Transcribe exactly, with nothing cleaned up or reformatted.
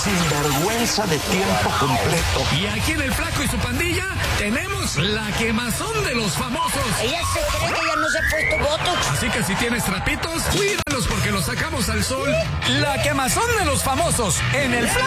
sinvergüenza de tiempo completo. Y aquí en El Flaco y su pandilla tenemos la quemazón de los famosos. Ella se cree que ya no se ha puesto botox. Así que si tienes trapitos, cuídalos porque los sacamos al sol. La quemazón de los famosos en El Flaco